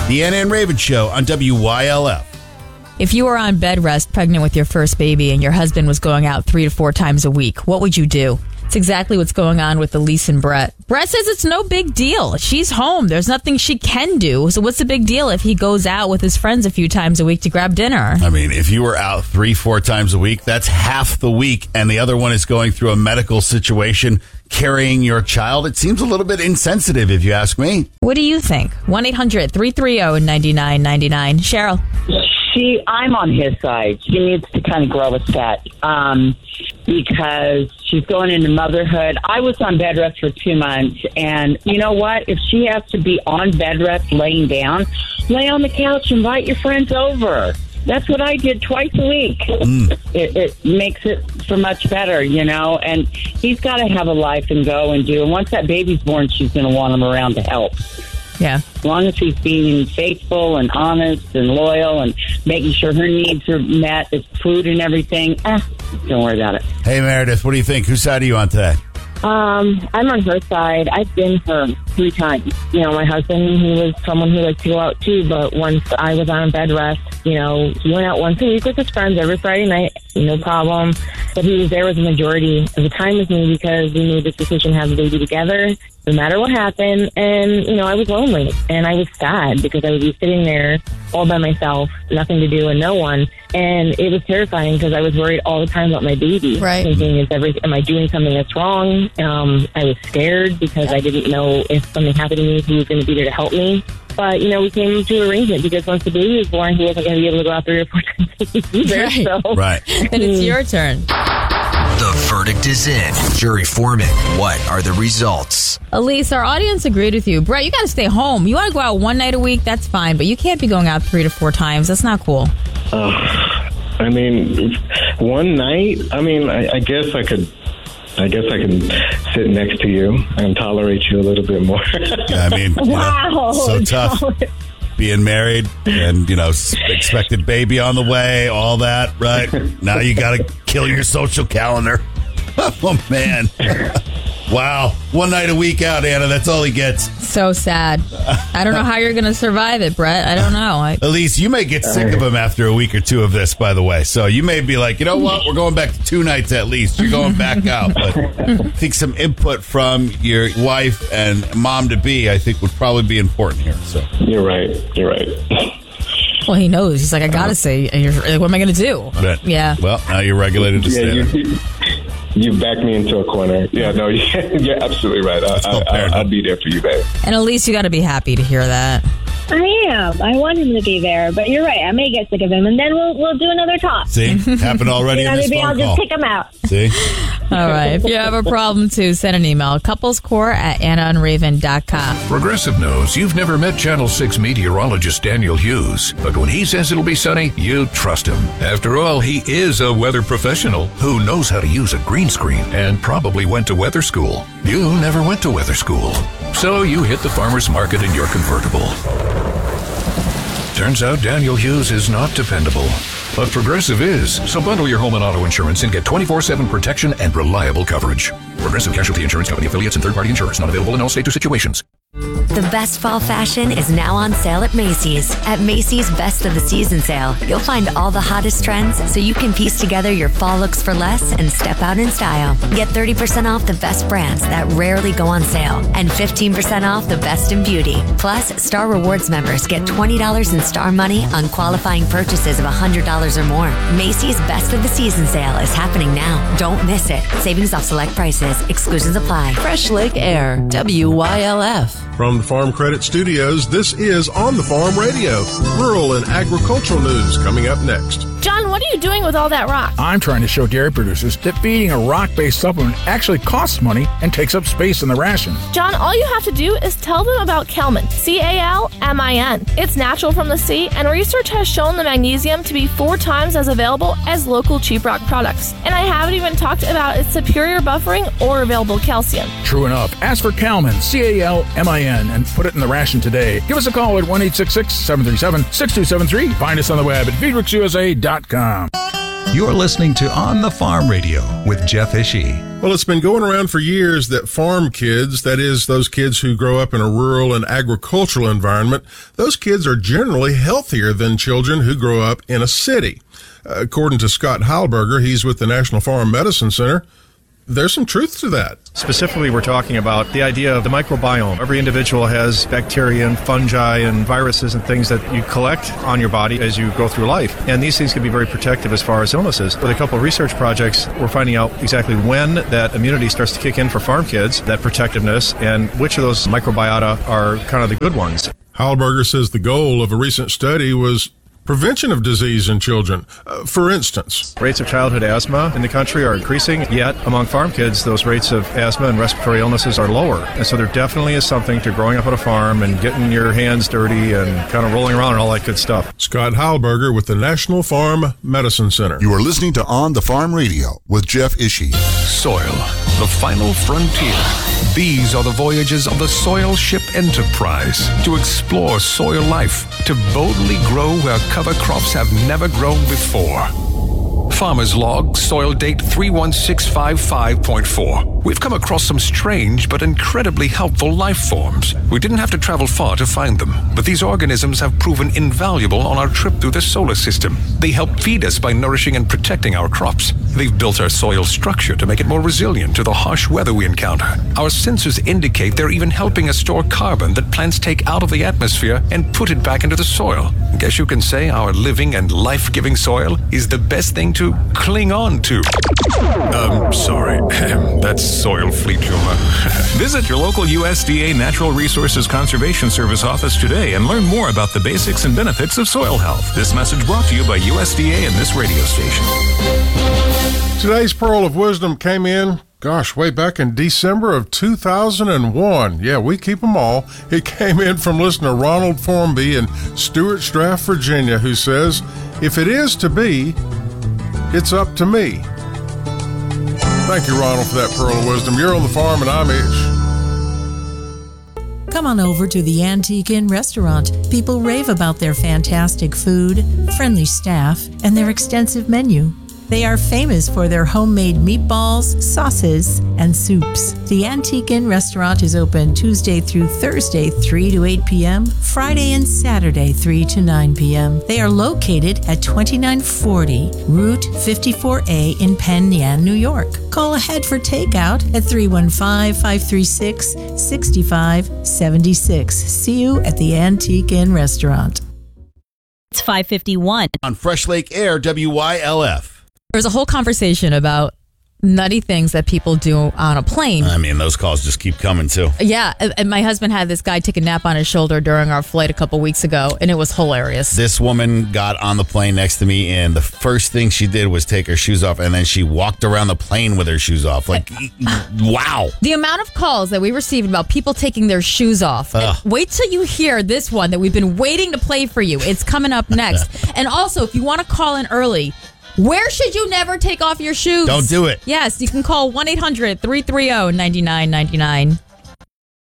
The Anna and Raven Show on WYLF. If you were on bed rest pregnant with your first baby and your husband was going out 3 to 4 times a week, what would you do? It's exactly what's going on with Elise and Brett. Brett says it's no big deal. She's home. There's nothing she can do. So what's the big deal if he goes out with his friends a few times a week to grab dinner? I mean, if you were out 3-4 times a week, that's half the week, and the other one is going through a medical situation, carrying your child. It seems a little bit insensitive, if you ask me. What do you think? 1-800-330-9999. Cheryl. I'm on his side. She needs to kind of grow a set because she's going into motherhood. I was on bed rest for 2 months, and you know what? If she has to be on bed rest laying down, lay on the couch, invite your friends over. That's what I did twice a week. It makes it so much better, you know, and he's got to have a life and go and do. And once that baby's born, she's going to want him around to help. Yeah. As long as he's being faithful and honest and loyal and making sure her needs are met, it's food and everything, don't worry about it. Hey, Meredith, what do you think? Whose side are you on today? I'm on her side. I've been her 3 times. You know, my husband, he was someone who liked to go out too, but once I was on bed rest, you know, he went out once a week with his friends every Friday night, no problem. But he was there with the majority of the time with me because we made this decision to have a baby together, no matter what happened. And, you know, I was lonely and I was sad because I would be sitting there all by myself, nothing to do and no one. And it was terrifying because I was worried all the time about my baby. Right. Thinking, am I doing something that's wrong? I was scared because I didn't know if something happened to me, who was going to be there to help me. But, you know, we came to an arrangement because once the baby was born, he wasn't going to be able to go out 3 or 4 times a week either. Right. So, Right. Then it's your turn. The verdict is in. Jury foreman, what are the results? Elise, our audience agreed with you. Brett, you got to stay home. You want to go out 1 night a week, that's fine, but you can't be going out 3 to 4 times. That's not cool. I mean, 1 night? I mean, I guess I can sit next to you and tolerate you a little bit more. Yeah, I mean, wow. So tough. Being married and, you know, expected baby on the way, all that, right? Now you got to kill your social calendar. Oh, man. Wow. 1 night a week out, Anna. That's all he gets. So sad. I don't know how you're going to survive it, Brett. I don't know. Elise, you may get sick of him after a week or 2 of this, by the way. So you may be like, you know what? We're going back to 2 nights at least. You're going back out. But I think some input from your wife and mom-to-be, I think, would probably be important here. So You're right. Well, he knows. He's like, I got to say, and you're like, what am I going to do? But, Yeah. Well, now you're regulated to stay there. You backed me into a corner. Yeah, no, you're absolutely right. I'd be there for you, babe. And Elise, you got to be happy to hear that. I am. I want him to be there, but you're right. I may get sick of him, and then we'll do another talk. See? Happened already in this maybe phone I'll call. just pick him out. See? All right. If you have a problem, too, send an email. couplescore@AnnaandRaven.com. Progressive knows you've never met Channel 6 meteorologist Daniel Hughes, but when he says it'll be sunny, you trust him. After all, he is a weather professional who knows how to use a green screen and probably went to weather school. You never went to weather school, so you hit the farmer's market in your convertible. Turns out Daniel Hughes is not dependable, but Progressive is. So bundle your home and auto insurance and get 24/7 protection and reliable coverage. Progressive Casualty Insurance Company affiliates and third-party insurers not available in all states or situations. The best fall fashion is now on sale at Macy's. At Macy's Best of the Season sale, you'll find all the hottest trends so you can piece together your fall looks for less and step out in style. Get 30% off the best brands that rarely go on sale and 15% off the best in beauty. Plus, Star Rewards members get $20 in Star Money on qualifying purchases of $100 or more. Macy's Best of the Season sale is happening now. Don't miss it. Savings off select prices. Exclusions apply. Fresh Lake Air, WYLF. From the Farm Credit Studios, this is On the Farm Radio. Rural and agricultural news coming up next. John, what are you doing with all that rock? I'm trying to show dairy producers that feeding a rock-based supplement actually costs money and takes up space in the ration. John, all you have to do is tell them about Calmin, Calmin. It's natural from the sea, and research has shown the magnesium to be 4 times as available as local cheap rock products. And I haven't even talked about its superior buffering or available calcium. True enough. Ask for Calmin, Calmin, and put it in the ration today. Give us a call at 1-866-737-6273. Find us on the web at feedworksusa.com. You're listening to On the Farm Radio with Jeff Ishii. Well, it's been going around for years that farm kids, that is, those kids who grow up in a rural and agricultural environment, those kids are generally healthier than children who grow up in a city. According to Scott Heilberger, he's with the National Farm Medicine Center. There's some truth to that. Specifically, we're talking about the idea of the microbiome. Every individual has bacteria and fungi and viruses and things that you collect on your body as you go through life. And these things can be very protective as far as illnesses. With a couple of research projects, we're finding out exactly when that immunity starts to kick in for farm kids, that protectiveness, and which of those microbiota are kind of the good ones. Heilberger says the goal of a recent study was prevention of disease in children. For instance, rates of childhood asthma in the country are increasing, yet among farm kids, those rates of asthma and respiratory illnesses are lower. And so there definitely is something to growing up on a farm and getting your hands dirty and kind of rolling around and all that good stuff. Scott Heilberger with the National Farm Medicine Center. You are listening to On the Farm Radio with Jeff Ishii. Soil, the final frontier. These are the voyages of the Soil Ship Enterprise to explore soil life, to boldly grow where cover crops have never grown before. Farmer's Log, soil date 31655.4. We've come across some strange but incredibly helpful life forms. We didn't have to travel far to find them, but these organisms have proven invaluable on our trip through the solar system. They help feed us by nourishing and protecting our crops. They've built our soil structure to make it more resilient to the harsh weather we encounter. Our sensors indicate they're even helping us store carbon that plants take out of the atmosphere and put it back into the soil. I guess you can say our living and life-giving soil is the best thing to cling on to. Sorry. That's soil fleet humor. Visit your local USDA Natural Resources Conservation Service office today and learn more about the basics and benefits of soil health. This message brought to you by USDA and this radio station. Today's Pearl of Wisdom came in, way back in December of 2001. Yeah, we keep them all. It came in from listener Ronald Formby in Stewart Straff, Virginia, who says, "If it is to be, it's up to me." Thank you, Ronald, for that Pearl of Wisdom. You're on the farm and I'm Ish. Come on over to the Antique Inn restaurant. People rave about their fantastic food, friendly staff, and their extensive menu. They are famous for their homemade meatballs, sauces, and soups. The Antique Inn restaurant is open Tuesday through Thursday, 3 to 8 p.m., Friday and Saturday, 3 to 9 p.m. They are located at 2940 Route 54A in Penn Yan, New York. Call ahead for takeout at 315-536-6576. See you at the Antique Inn restaurant. It's 5:51. On Fresh Lake Air, WYLF. There's a whole conversation about nutty things that people do on a plane. I mean, those calls just keep coming, too. Yeah, and my husband had this guy take a nap on his shoulder during our flight a couple weeks ago, and it was hilarious. This woman got on the plane next to me, and the first thing she did was take her shoes off, and then she walked around the plane with her shoes off. Like, wow. The amount of calls that we received about people taking their shoes off. Wait till you hear this one that we've been waiting to play for you. It's coming up next. And also, if you want to call in early, where should you never take off your shoes? Don't do it. Yes, you can call 1-800-330-9999.